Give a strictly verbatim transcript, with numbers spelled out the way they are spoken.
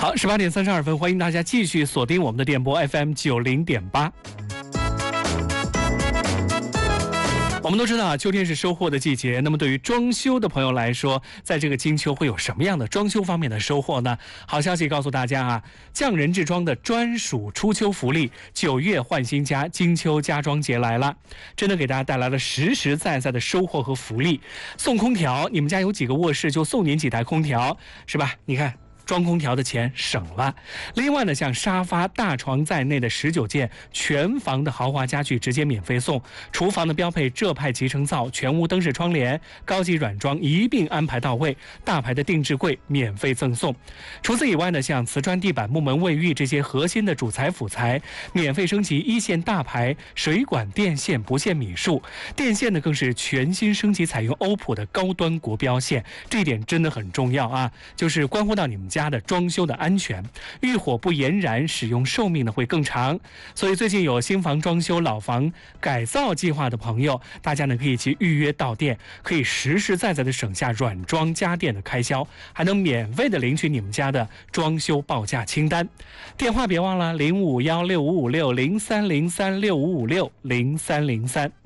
好，十八点三十二分，欢迎大家继续锁定我们的电波 F M 九零点八。我们都知道啊，秋天是收获的季节。那么对于装修的朋友来说，在这个金秋会有什么样的装修方面的收获呢？好消息告诉大家啊，匠人制装的专属初秋福利——九月换新家金秋家装节来了，真的给大家带来了实实在在的收获和福利。送空调，你们家有几个卧室就送您几台空调，是吧？你看。装空调的钱省了。另外呢，像沙发、大床在内的十九件全房的豪华家具直接免费送，厨房的标配浙派集成灶、全屋灯饰窗帘、高级软装一并安排到位，大牌的定制柜免费赠送。除此以外呢，像瓷砖地板、木门、卫浴这些核心的主材辅材，免费升级一线大牌水管电线不限米数，电线呢更是全新升级，采用欧普的高端国标线，这一点真的很重要啊，就是关乎到你们家的装修的安全，遇火不延燃，使用寿命呢会更长。所以最近有新房装修、老房改造计划的朋友，大家呢可以去预约到店，可以实实在在的省下软装家电的开销，还能免费的领取你们家的装修报价清单。电话别忘了零五幺六五五六零三零三六五五六零三零三。